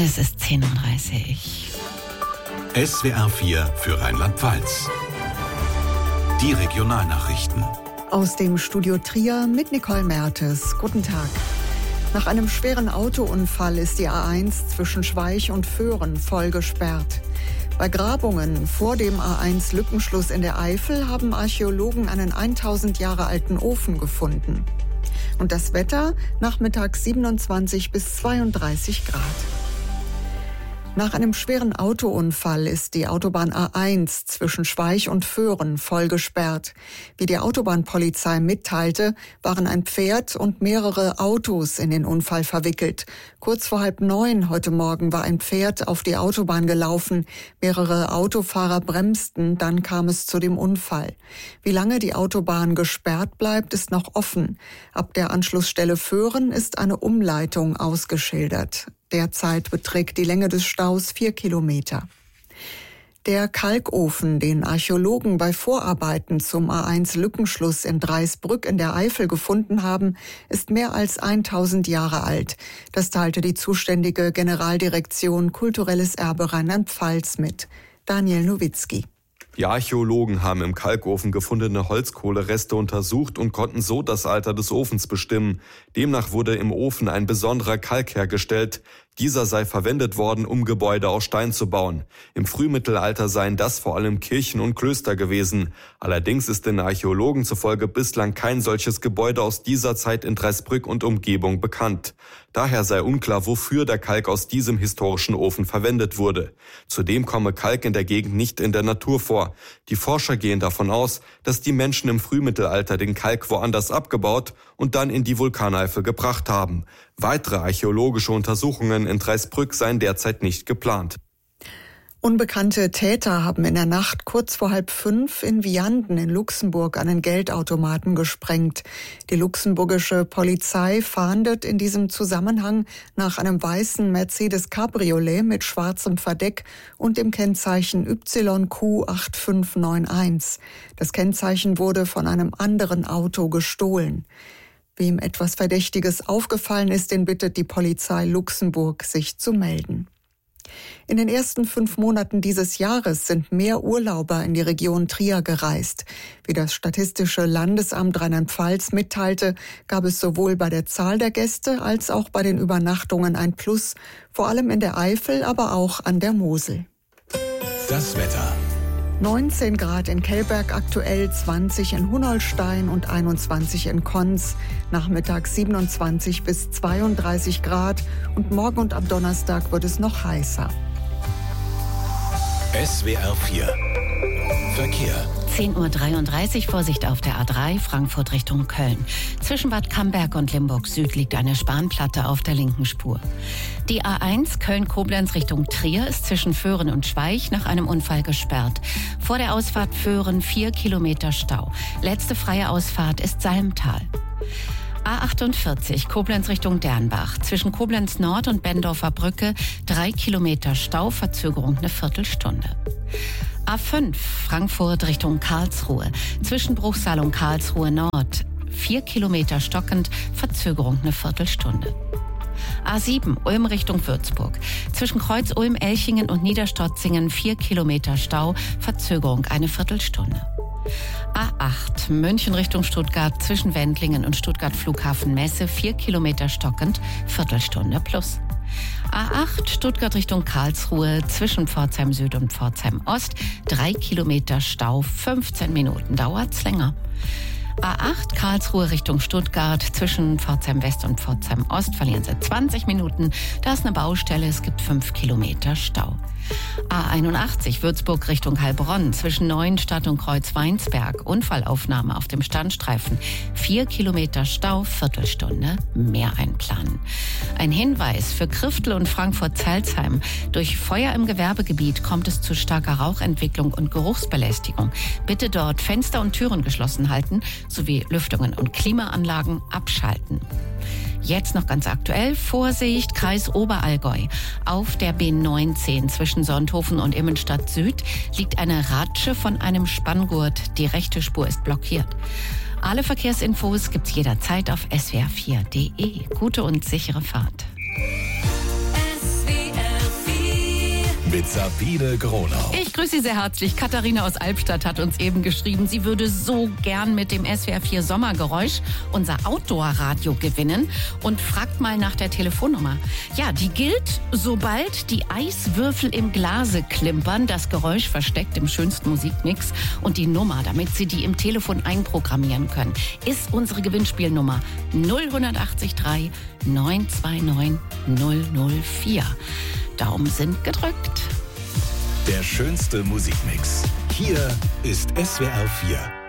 Es ist 10:30 Uhr. SWR 4 für Rheinland-Pfalz. Die Regionalnachrichten. Aus dem Studio Trier mit Nicole Mertes. Guten Tag. Nach einem schweren Autounfall ist die A1 zwischen Schweich und Föhren voll gesperrt. Bei Grabungen vor dem A1-Lückenschluss in der Eifel haben Archäologen einen 1000 Jahre alten Ofen gefunden. Und das Wetter nachmittags 27 bis 32 Grad. Nach einem schweren Autounfall ist die Autobahn A1 zwischen Schweich und Föhren voll gesperrt. Wie die Autobahnpolizei mitteilte, waren ein Pferd und mehrere Autos in den Unfall verwickelt. Kurz vor 8:30 heute Morgen war ein Pferd auf die Autobahn gelaufen. Mehrere Autofahrer bremsten, dann kam es zu dem Unfall. Wie lange die Autobahn gesperrt bleibt, ist noch offen. Ab der Anschlussstelle Föhren ist eine Umleitung ausgeschildert. Derzeit beträgt die Länge des Staus 4 Kilometer. Der Kalkofen, den Archäologen bei Vorarbeiten zum A1-Lückenschluss in Dreisbrück in der Eifel gefunden haben, ist mehr als 1000 Jahre alt. Das teilte die zuständige Generaldirektion Kulturelles Erbe Rheinland-Pfalz mit. Daniel Nowitzki. Die Archäologen haben im Kalkofen gefundene Holzkohlereste untersucht und konnten so das Alter des Ofens bestimmen. Demnach wurde im Ofen ein besonderer Kalk hergestellt. Dieser sei verwendet worden, um Gebäude aus Stein zu bauen. Im Frühmittelalter seien das vor allem Kirchen und Klöster gewesen. Allerdings ist den Archäologen zufolge bislang kein solches Gebäude aus dieser Zeit in Dreisbrück und Umgebung bekannt. Daher sei unklar, wofür der Kalk aus diesem historischen Ofen verwendet wurde. Zudem komme Kalk in der Gegend nicht in der Natur vor. Die Forscher gehen davon aus, dass die Menschen im Frühmittelalter den Kalk woanders abgebaut und dann in die Vulkaneifel gebracht haben. Weitere archäologische Untersuchungen in Dreisbrück seien derzeit nicht geplant. Unbekannte Täter haben in der Nacht kurz vor 4:30 in Vianden in Luxemburg einen Geldautomaten gesprengt. Die luxemburgische Polizei fahndet in diesem Zusammenhang nach einem weißen Mercedes Cabriolet mit schwarzem Verdeck und dem Kennzeichen YQ8591. Das Kennzeichen wurde von einem anderen Auto gestohlen. Wem etwas Verdächtiges aufgefallen ist, den bittet die Polizei Luxemburg, sich zu melden. In den ersten 5 Monaten dieses Jahres sind mehr Urlauber in die Region Trier gereist. Wie das Statistische Landesamt Rheinland-Pfalz mitteilte, gab es sowohl bei der Zahl der Gäste als auch bei den Übernachtungen ein Plus, vor allem in der Eifel, aber auch an der Mosel. Das Wetter. 19 Grad in Kelberg aktuell, 20 in Hunolstein und 21 in Konz. Nachmittags 27 bis 32 Grad und morgen und am Donnerstag wird es noch heißer. SWR 4 Verkehr. 10:33 Uhr, Vorsicht auf der A3, Frankfurt Richtung Köln. Zwischen Bad Camberg und Limburg Süd liegt eine Spanplatte auf der linken Spur. Die A1 Köln-Koblenz Richtung Trier ist zwischen Föhren und Schweich nach einem Unfall gesperrt. Vor der Ausfahrt Föhren 4 Kilometer Stau. Letzte freie Ausfahrt ist Salmtal. A48 Koblenz Richtung Dernbach. Zwischen Koblenz Nord und Bendorfer Brücke 3 Kilometer Stau, Verzögerung eine Viertelstunde. A5 Frankfurt Richtung Karlsruhe. Zwischen Bruchsal und Karlsruhe Nord 4 Kilometer stockend, Verzögerung eine Viertelstunde. A7 Ulm Richtung Würzburg. Zwischen Kreuz Ulm-Elchingen und Niederstotzingen 4 Kilometer Stau, Verzögerung eine Viertelstunde. A8 München Richtung Stuttgart. Zwischen Wendlingen und Stuttgart Flughafen Messe 4 Kilometer stockend, Viertelstunde plus. A8 Stuttgart Richtung Karlsruhe. Zwischen Pforzheim Süd und Pforzheim Ost 3 Kilometer Stau, 15 Minuten dauert's länger. A8 Karlsruhe Richtung Stuttgart. Zwischen Pforzheim West und Pforzheim Ost verlieren Sie 20 Minuten. Da ist eine Baustelle, es gibt 5 Kilometer Stau. A81 Würzburg Richtung Heilbronn. Zwischen Neuenstadt und Kreuz-Weinsberg. Unfallaufnahme auf dem Standstreifen. 4 Kilometer Stau, Viertelstunde mehr einplanen. Ein Hinweis für Kriftel und Frankfurt-Zelzheim. Durch Feuer im Gewerbegebiet kommt es zu starker Rauchentwicklung und Geruchsbelästigung. Bitte dort Fenster und Türen geschlossen halten, sowie Lüftungen und Klimaanlagen abschalten. Jetzt noch ganz aktuell, Vorsicht, Kreis Oberallgäu. Auf der B19 zwischen Sonthofen und Immenstadt Süd liegt eine Ratsche von einem Spanngurt. Die rechte Spur ist blockiert. Alle Verkehrsinfos gibt's jederzeit auf swr4.de. Gute und sichere Fahrt. SWR mit Sabine Gronau. Ich grüße Sie sehr herzlich. Katharina aus Albstadt hat uns eben geschrieben, sie würde so gern mit dem SWR 4 Sommergeräusch unser Outdoor-Radio gewinnen und fragt mal nach der Telefonnummer. Ja, die gilt, sobald die Eiswürfel im Glase klimpern. Das Geräusch versteckt im schönsten Musikmix. Und die Nummer, damit Sie die im Telefon einprogrammieren können, ist unsere Gewinnspielnummer 0183 929 004. Daumen sind gedrückt. Der schönste Musikmix. Hier ist SWR 4.